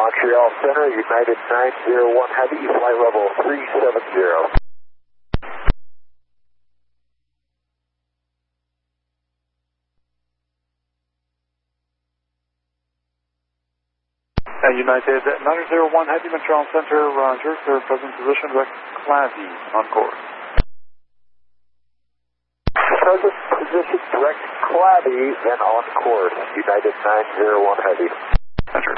Montreal Center, United 901 Heavy, flight level 370. United 901 Heavy, Montreal Center, roger, sir, present position, direct Clavi, on course. Present position, direct Clavi, then on course, United 901 Heavy.